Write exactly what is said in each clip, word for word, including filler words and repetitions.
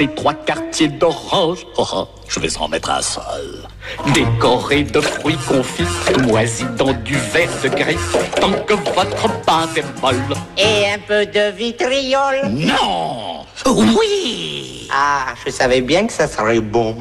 Les trois quartiers d'orange, oh, oh, je vais en mettre un seul. Décoré de fruits confits, moisis dans du verre de griffe, tant que votre pâte est molle. Et un peu de vitriol. Non! Oui! Ah, je savais bien que ça serait bon.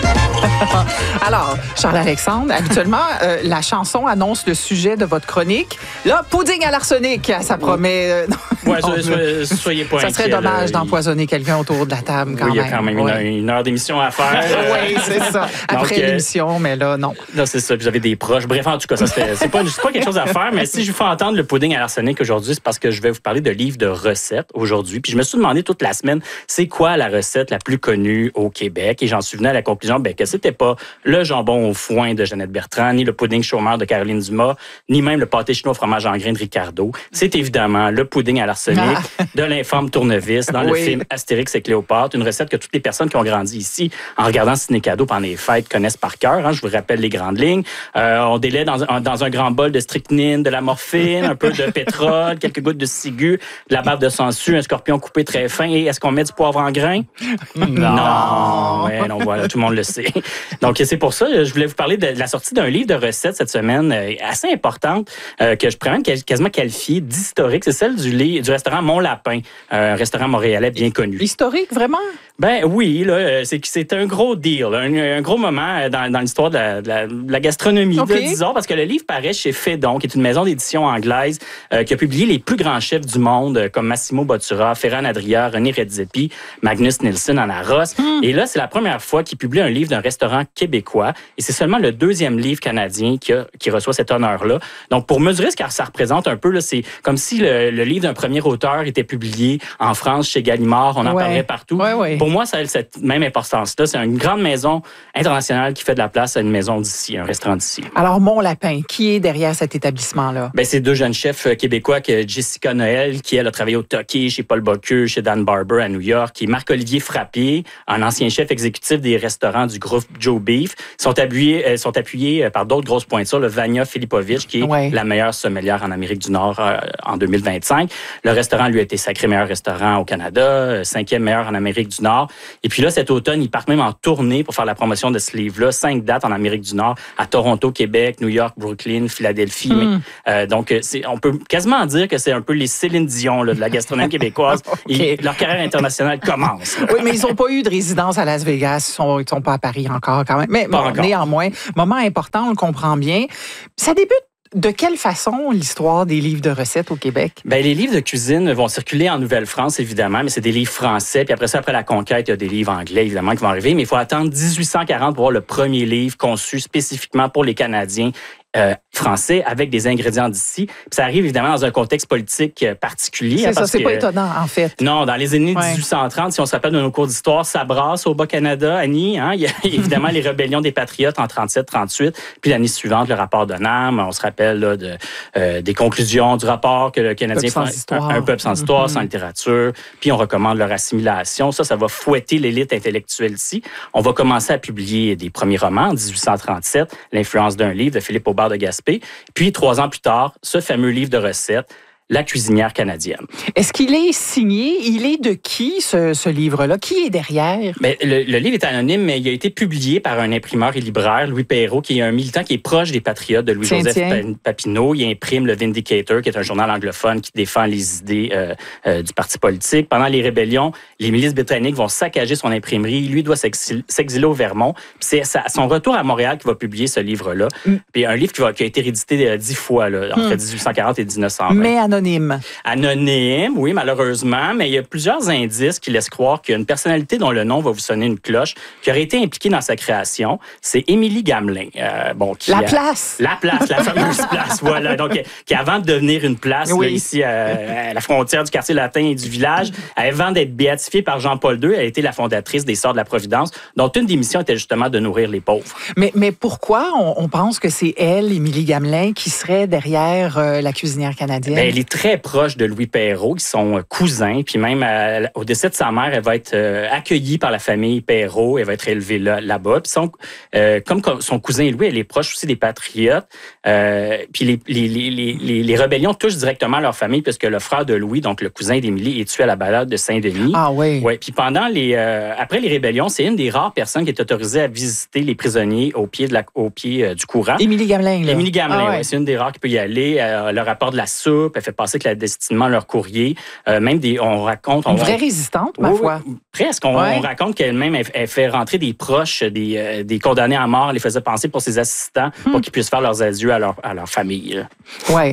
Alors, Charles-Alexandre, habituellement, euh, la chanson annonce le sujet de votre chronique. Là, pudding à l'arsenic, ça promet... Euh, non, ouais, non, soyez, soyez pas ça serait inquiet, dommage là, d'empoisonner il... quelqu'un autour de la table, quand oui, même. Il y a quand même oui. une, une heure d'émission à faire. Oui, c'est ça. Après Donc, l'émission, mais là, non. Là, c'est ça. Vous avez des proches. Bref, en tout cas, ça, c'est, c'est, pas, c'est pas quelque chose à faire, mais si je vous fais entendre le pudding à l'arsenic aujourd'hui, c'est parce que je vais vous parler de livres de recettes aujourd'hui. Puis je me suis demandé toute la semaine, c'est quoi la recette la plus connue au Québec? Et j'en suis venu à la conclusion ben, que c'était pas le jambon au foin de Jeannette Bertrand, ni le pudding chômeur de Caroline Dumas, ni même le pâté chinois au fromage en grains de Ricardo. C'est évidemment le pudding à l'arsenic ah. de l'infâme Tournevis dans oui. le film Astérix et Cléopâtre, une recette que toutes les personnes qui ont grandi ici en regardant Ciné Cadeau pendant les fêtes connaissent par cœur. Hein, je vous rappelle les grandes lignes. Euh, on délai dans un, dans un grand bol de strychnine, de la morphine, un peu de pétrole, quelques gouttes de ciguë, de la bave de sangsue, un scorpion coupé très fin. Et est-ce qu'on met du poivre en grains? Non. Non. Ouais, non, voilà, tout le monde le sait. Donc, c'est pour ça, je voulais vous parler de la sortie d'un livre de recettes cette semaine euh, assez importante euh, que je pourrais même quasiment qualifier d'historique. C'est celle du, lit, du restaurant Mon Lapin, un restaurant montréalais bien connu. Historique, vraiment? Ben oui, là, c'est, c'est un gros deal, un, un gros moment dans, dans l'histoire de la, de la, de la gastronomie, okay. là, disons, parce que le livre paraît chez Fédon, qui est une maison d'édition anglaise euh, qui a publié les plus grands chefs du monde, euh, comme Massimo Bottura, Ferran Adria, René Redzepi, Magnus Nilsson en Arros. Mm. Et là, c'est la première fois qu'il publie un livre d'un restaurant québécois. Et c'est seulement le deuxième livre canadien qui, a, qui reçoit cet honneur-là. Donc, pour mesurer ce que ça représente un peu, là, c'est comme si le, le livre d'un premier auteur était publié en France, chez Gallimard. On en ouais. parlerait partout. Ouais, ouais. Pour moi, ça a cette même importance-là. C'est une grande maison internationale qui fait de la place à une maison d'ici, un restaurant d'ici. Alors, Mon Lapin, qui est derrière cet établissement-là? Ben, c'est deux jeunes chefs québécois, que Jessica Noël, qui, elle, a travaillé au Toqué, chez Paul Bocuse, chez Dan Barber à New York, et Marc-Olivier Frappier, un ancien chef exécutif des restaurants du groupe Joe Beef, sont appuyés, sont appuyés par d'autres grosses pointures, le Vania Filipovic, qui est ouais. la meilleure sommelière en Amérique du Nord euh, en deux mille vingt-cinq. Le restaurant lui a été sacré meilleur restaurant au Canada, cinquième meilleur en Amérique du Nord. Et puis là, cet automne, ils partent même en tournée pour faire la promotion de ce livre-là. Cinq dates en Amérique du Nord, à Toronto, Québec, New York, Brooklyn, Philadelphie. Mm. Mais, euh, donc, c'est, on peut quasiment dire que c'est un peu les Céline Dion là, de la gastronomie québécoise. okay. Et leur carrière internationale commence. Oui, mais ils n'ont pas eu de résidence à Las Vegas. Ils sont, ils sont pas à Paris encore, quand même. Mais bon, néanmoins, moment important, on le comprend bien. Ça débute de quelle façon l'histoire des livres de recettes au Québec? Bien, les livres de cuisine vont circuler en Nouvelle-France, évidemment, mais c'est des livres français. Puis après ça, après la conquête, il y a des livres anglais, évidemment, qui vont arriver. Mais il faut attendre dix-huit cent quarante pour voir le premier livre conçu spécifiquement pour les Canadiens Euh, français avec des ingrédients d'ici. Puis ça arrive évidemment dans un contexte politique particulier. C'est hein, ça, parce c'est que, pas étonnant, en fait. Non, dans les années ouais. dix-huit cent trente, si on se rappelle de nos cours d'histoire, ça brasse au Bas-Canada, Annie. Hein? Il y a évidemment les rébellions des Patriotes en trente-sept trente-huit. Puis l'année suivante, le rapport de Nam. On se rappelle là, de, euh, des conclusions du rapport que le Canadien peuple fait un, un peuple sans histoire, mm-hmm. sans littérature. Puis on recommande leur assimilation. Ça, ça va fouetter l'élite intellectuelle ici. On va commencer à publier des premiers romans en dix-huit cent trente-sept, L'influence d'un livre de Philippe Aubert de Gaspé. Puis, trois ans plus tard, ce fameux livre de recettes, La cuisinière canadienne. Est-ce qu'il est signé? Il est de qui, ce, ce livre-là? Qui est derrière? Bien, le, le livre est anonyme, mais il a été publié par un imprimeur et libraire, Louis Perrault, qui est un militant qui est proche des Patriotes de Louis-Joseph tiens, Papineau. Il imprime le Vindicator, qui est un journal anglophone qui défend les idées euh, euh, du parti politique. Pendant les rébellions, les milices britanniques vont saccager son imprimerie. Lui doit s'exiler, s'exiler au Vermont. Puis c'est à son retour à Montréal qu'il va publier ce livre-là. Mm. Puis un livre qui, va, qui a été réédité euh, dix fois, là, entre mm. dix-huit cent quarante et dix-neuf cent vingt. Mais anonyme. Anonyme, oui, malheureusement, mais il y a plusieurs indices qui laissent croire qu'il y a une personnalité dont le nom va vous sonner une cloche, qui aurait été impliquée dans sa création. C'est Émilie Gamelin. Euh, bon, qui la a, place! La place, la fameuse place, voilà. Donc, qui avant de devenir une place, oui. là, ici, à, à la frontière du quartier latin et du village, avant d'être béatifiée par Jean-Paul deux, elle a été la fondatrice des Sœurs de la Providence, dont une des missions était justement de nourrir les pauvres. Mais, mais pourquoi on, on pense que c'est elle, Émilie Gamelin, qui serait derrière euh, la cuisinière canadienne? Bien, les, est très proche de Louis Perrault. Ils sont cousins. Puis même à, au décès de sa mère, elle va être euh, accueillie par la famille Perrault. Elle va être élevée là, là-bas. Puis son, euh, comme son cousin Louis, elle est proche aussi des Patriotes. Euh, puis les, les, les, les, les rébellions touchent directement leur famille puisque le frère de Louis, donc le cousin d'Émilie, est tué à la balade de Saint-Denis. Ah oui. Ouais. Puis pendant les, euh, après les rébellions, c'est une des rares personnes qui est autorisée à visiter les prisonniers au pied, de la, au pied euh, du courant. Émilie Gamelin, là. Émilie Gamelin, ah, ouais. ouais, c'est une des rares qui peut y aller. Elle leur apporte de la soupe, elle fait passer clandestinement leur courrier. Euh, même des, on raconte... Une on, vraie résistante, ma oui, foi. Oui, presque. On, ouais. on raconte qu'elle-même, elle, elle fait rentrer des proches, des, euh, des condamnés à mort, elle les faisait penser pour ses assistants, hmm. pour qu'ils puissent faire leurs adieux à leur, à leur famille. Oui.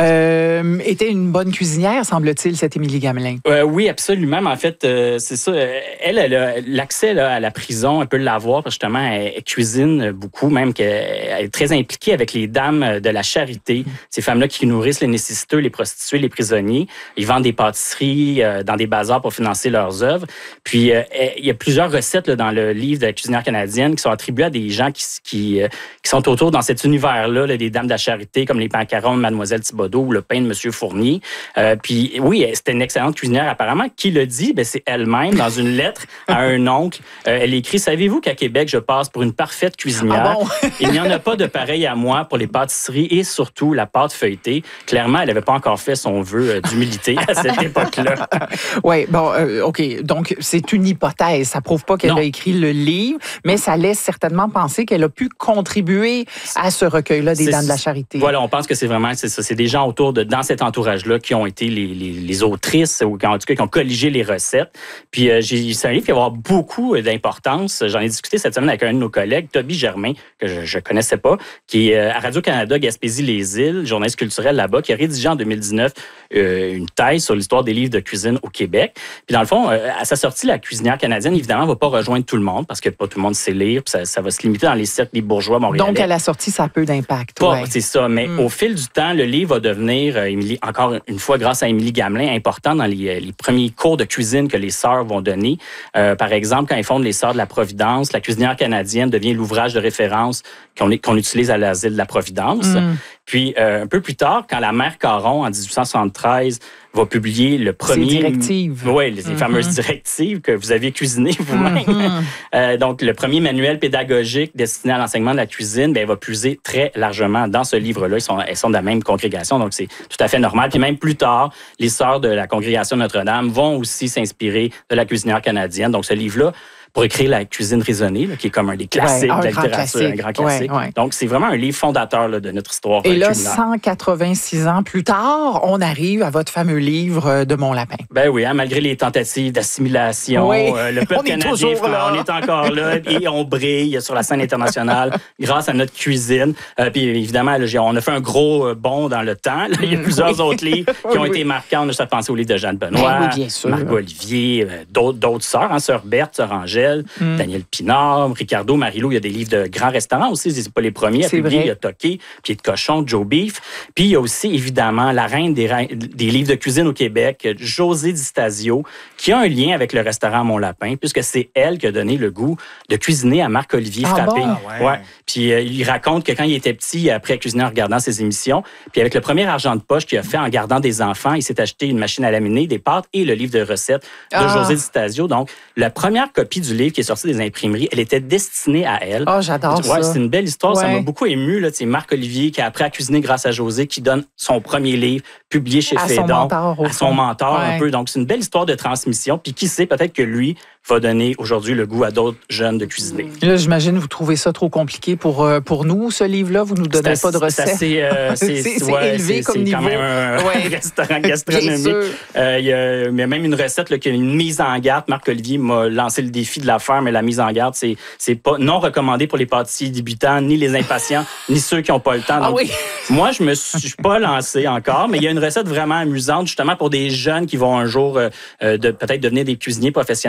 Euh, était une bonne cuisinière, semble-t-il, cette Émilie Gamelin. Euh, oui, absolument. Mais en fait, euh, c'est ça. Elle, elle a l'accès là, à la prison, elle peut l'avoir, parce que justement, elle, elle cuisine beaucoup, même qu'elle est très impliquée avec les dames de la charité, ces femmes-là qui nourrissent les nécessiteux, les prostituées, les prisonniers. Ils vendent des pâtisseries euh, dans des bazars pour financer leurs œuvres. Puis, euh, il y a plusieurs recettes là, dans le livre de la cuisinière canadienne qui sont attribuées à des gens qui, qui, euh, qui sont autour dans cet univers-là, là, des dames de la charité, comme les pancarons de Mademoiselle Thibodeau ou le pain de Monsieur Fournier. Euh, puis, oui, c'était une excellente cuisinière, apparemment. Qui le dit? Ben, c'est elle-même, dans une lettre à un oncle. Euh, elle écrit « Savez-vous qu'à Québec, je passe pour une parfaite cuisinière? Ah bon? Il n'y en a pas de pareil à moi pour les pâtisseries et surtout la pâte feuilletée. » Clairement, elle n'avait pas encore fait son vœu d'humilité à cette époque-là. Oui, bon, euh, OK. Donc, c'est une hypothèse. Ça ne prouve pas qu'elle non. a écrit le livre, mais ça laisse certainement penser qu'elle a pu contribuer à ce recueil-là des Dames de la Charité. Voilà, on pense que c'est vraiment, c'est ça. C'est des gens autour de, dans cet entourage-là qui ont été les, les, les autrices ou en tout cas qui ont colligé les recettes. Puis, euh, j'ai, c'est un livre qui va avoir beaucoup d'importance. J'en ai discuté cette semaine avec un de nos collègues, Toby Germain, que je ne connaissais pas, qui est à Radio-Canada Gaspésie-les-Îles, journaliste culturel là-bas, qui a rédigé en deux mille dix-neuf euh, une thèse sur l'histoire des livres de cuisine au Québec. Puis dans le fond, euh, à sa sortie, la cuisinière canadienne, évidemment, ne va pas rejoindre tout le monde parce que pas tout le monde sait lire. Puis ça, ça va se limiter dans les cercles des bourgeois montréalais. Donc, à la sortie, ça a peu d'impact. Pas, ouais. C'est ça. Mais mm. au fil du temps, le livre va devenir, euh, Émilie, encore une fois, grâce à Émilie Gamelin, important dans les, les premiers cours de cuisine que les sœurs vont donner. Euh, par exemple, quand ils fondent les Sœurs de la Providence, la cuisinière canadienne devient l'ouvrage de référence qu'on, est, qu'on utilise à l'asile de la Providence. Mm. Puis, euh, un peu plus tard, quand la mère Caron, en dix-huit cent soixante-treize, va publier le premier... Ces directives. Oui, les mm-hmm. fameuses directives que vous aviez cuisinées vous-même. Mm-hmm. euh, donc, le premier manuel pédagogique destiné à l'enseignement de la cuisine, bien, il va puiser très largement dans ce livre-là. Ils sont, elles sont de la même congrégation, donc c'est tout à fait normal. Puis même plus tard, les sœurs de la congrégation Notre-Dame vont aussi s'inspirer de la cuisinière canadienne. Donc, ce livre-là, pour écrire la cuisine raisonnée, là, qui est comme un des classiques ouais, de la littérature, un grand classique. Ouais, ouais. Donc, c'est vraiment un livre fondateur là, de notre histoire. Et là, culinaire. cent quatre-vingt-six ans plus tard, on arrive à votre fameux livre de Mon Lapin. Ben oui, hein, malgré les tentatives d'assimilation, oui, euh, le peuple canadien, là. on est encore là et on brille sur la scène internationale grâce à notre cuisine. Euh, puis évidemment, là, on a fait un gros bond dans le temps. Là. Il y a plusieurs oui. autres livres qui ont oui. été marquants. On a juste à penser au livre de Jeanne Benoît, ben oui, Margot Olivier, euh, d'autres, d'autres sœurs, hein, Sœur Berthe, Sœur Angèle, Mm. Daniel Pinard, Ricardo, Marilou. Il y a des livres de grands restaurants aussi. C'est pas les premiers à c'est publier. Vrai. Il y a Toqué, Pied de cochon, Joe Beef. Puis il y a aussi, évidemment, la reine des, des livres de cuisine au Québec, José Di Stasio, qui a un lien avec le restaurant Mon Lapin, puisque c'est elle qui a donné le goût de cuisiner à Marc-Olivier ah Frappé. Bon? Ah ouais. Ouais. Puis euh, il raconte que quand il était petit, il a appris à cuisiner en regardant ses émissions. Puis avec le premier argent de poche qu'il a fait en gardant des enfants, il s'est acheté une machine à laminer, des pâtes et le livre de recettes de ah. José Di Stasio. Donc, la première copie du livre qui est sortie des imprimeries, elle était destinée à elle. Oh, j'adore ouais, ça. C'est une belle histoire. Ouais. Ça m'a beaucoup ému. Là. C'est Marc-Olivier qui a appris à cuisiner grâce à José, qui donne son premier livre publié chez à Fédon. Son mentor, à son mentor ouais. un peu. Donc, c'est une belle histoire de transmission. Puis qui sait, peut-être que lui va donner aujourd'hui le goût à d'autres jeunes de cuisiner. Là, j'imagine vous trouvez ça trop compliqué pour, pour nous, ce livre-là. Vous nous donnez assez, pas de recettes. C'est, assez, euh, c'est, c'est, c'est ouais, élevé c'est, comme c'est niveau. quand même un ouais. restaurant gastronomique. Euh, il, y a, il y a même une recette là, qui a une mise en garde. Marc-Olivier m'a lancé le défi de la faire, mais la mise en garde, c'est, c'est pas non recommandé pour les pâtissiers débutants, ni les impatients, ni ceux qui n'ont pas le temps. Donc, ah oui. moi, je me suis, je suis pas lancé encore, mais il y a une recette vraiment amusante, justement, pour des jeunes qui vont un jour euh, de, peut-être devenir des cuisiniers professionnels. On le sait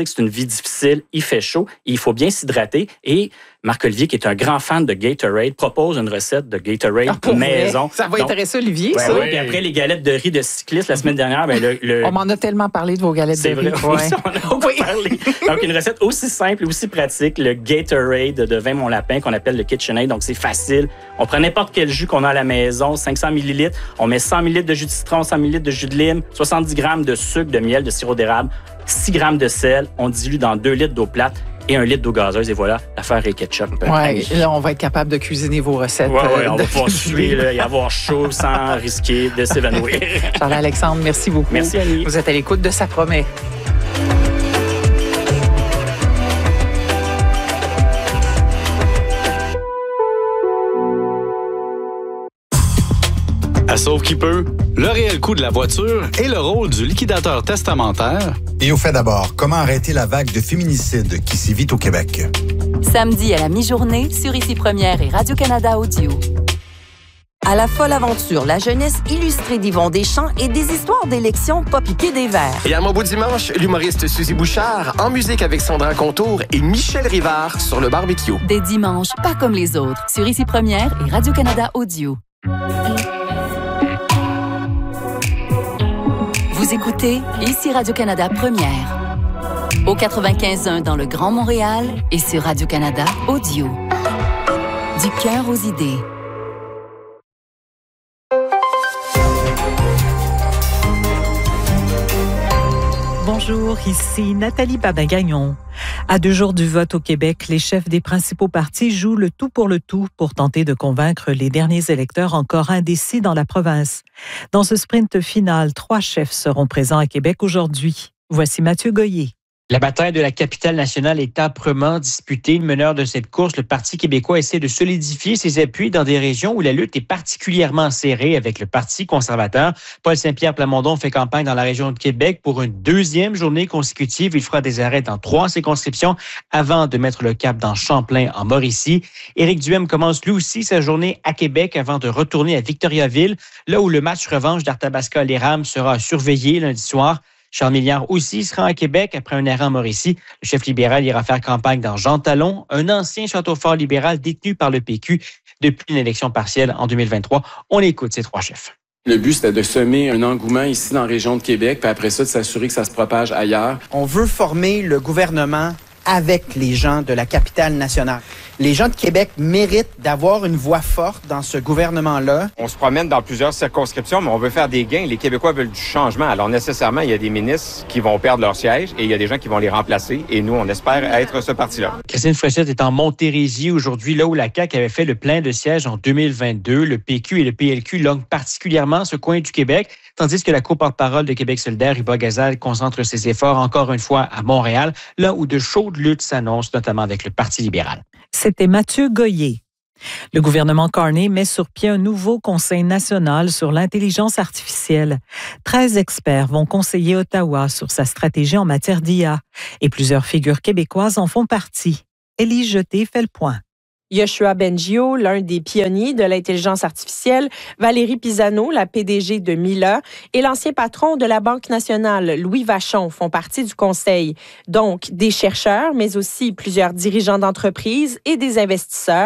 sait que c'est une vie difficile, il fait chaud, il faut bien s'hydrater. Et Marc-Olivier, qui est un grand fan de Gatorade, propose une recette de Gatorade ah, maison. Vrai? Ça va Donc, intéresser Olivier, ouais, ça. Oui. Puis après, les galettes de riz de cycliste la semaine dernière, ben le, le... on m'en a tellement parlé de vos galettes de riz. C'est vrai, ouais. on a beaucoup parlé. Donc, une recette aussi simple et aussi pratique, le Gatorade de vin Mon Lapin, qu'on appelle le KitchenAid. Donc, c'est facile. On prend n'importe quel jus qu'on a à la maison, cinq cents millilitres. On met cent millilitres de jus de citron, cent millilitres de jus de lime, soixante-dix grammes de sucre, de miel, de sirop d'érable, six grammes de sel. On dilue dans deux litres d'eau plate et un litre d'eau gazeuse. Et voilà, l'affaire est ketchup. Oui, là, on va être capable de cuisiner vos recettes. Oui, ouais, euh, on va pouvoir suer là, et avoir chaud sans risquer de s'évanouir. Charles-Alexandre, merci beaucoup. Merci, Annie. Vous êtes à l'écoute de Ça promet. À Sauve qui peut, le réel coût de la voiture et le rôle du liquidateur testamentaire. Et au fait d'abord, comment arrêter la vague de féminicides qui sévit au Québec? Samedi à la mi-journée sur Ici Première et Radio-Canada Audio. À la folle aventure, la jeunesse illustrée d'Yvon Deschamps et des histoires d'élections pas piquées des verres. Et à mon beau dimanche, l'humoriste Suzy Bouchard, en musique avec Sandra Contour et Michel Rivard sur le barbecue. Des dimanches pas comme les autres sur Ici Première et Radio-Canada Audio. Vous écoutez Ici Radio-Canada Première. Au quatre-vingt-quinze point un dans le Grand Montréal et sur Radio-Canada Audio. Du cœur aux idées. Bonjour, ici Nathalie Babin-Gagnon. À deux jours du vote au Québec, les chefs des principaux partis jouent le tout pour le tout pour tenter de convaincre les derniers électeurs encore indécis dans la province. Dans ce sprint final, trois chefs seront présents à Québec aujourd'hui. Voici Mathieu Goyer. La bataille de la capitale nationale est âprement disputée. Le meneur de cette course, le Parti québécois, essaie de solidifier ses appuis dans des régions où la lutte est particulièrement serrée avec le Parti conservateur. Paul Saint-Pierre Plamondon fait campagne dans la région de Québec pour une deuxième journée consécutive. Il fera des arrêts dans trois circonscriptions avant de mettre le cap dans Champlain, en Mauricie. Éric Duhem commence lui aussi sa journée à Québec avant de retourner à Victoriaville, là où le match revanche d'Arthabasca-Les Rames sera surveillé lundi soir. Charles Milliard aussi se rend à Québec après un arrêt en Mauricie. Le chef libéral ira faire campagne dans Jean Talon, un ancien château fort libéral détenu par le P Q depuis une élection partielle en deux mille vingt-trois. On écoute ces trois chefs. Le but, c'était de semer un engouement ici dans la région de Québec, puis après ça, de s'assurer que ça se propage ailleurs. On veut former le gouvernement avec les gens de la capitale nationale. Les gens de Québec méritent d'avoir une voix forte dans ce gouvernement-là. On se promène dans plusieurs circonscriptions, mais on veut faire des gains. Les Québécois veulent du changement. Alors nécessairement, il y a des ministres qui vont perdre leur siège et il y a des gens qui vont les remplacer. Et nous, on espère être ce parti-là. Christine Fréchette est en Montérégie aujourd'hui, là où la C A Q avait fait le plein de sièges en deux mille vingt-deux. Le P Q et le P L Q longuent particulièrement ce coin du Québec, tandis que la co-porte-parole de Québec solidaire, Iba Gazal, concentre ses efforts encore une fois à Montréal, là où de chaudes luttes s'annoncent, notamment avec le Parti libéral. C'était Mathieu Goyer. Le gouvernement Carney met sur pied un nouveau Conseil national sur l'intelligence artificielle. treize experts vont conseiller Ottawa sur sa stratégie en matière d'I A et plusieurs figures québécoises en font partie. Élise Jeté fait le point. Yoshua Bengio, l'un des pionniers de l'intelligence artificielle, Valérie Pisano, la P D G de Mila, et l'ancien patron de la Banque nationale, Louis Vachon, font partie du conseil. Donc, des chercheurs, mais aussi plusieurs dirigeants d'entreprises et des investisseurs